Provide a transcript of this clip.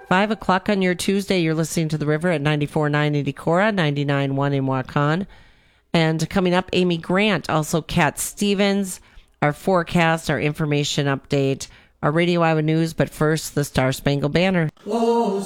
5 o'clock on your Tuesday, you're listening to The River at 94.9 in Decorah, 99.1 in Waukon. And coming up, Amy Grant, also Cat Stevens, our forecast, our information update, our Radio Iowa News. But first, the Star Spangled Banner. Oh,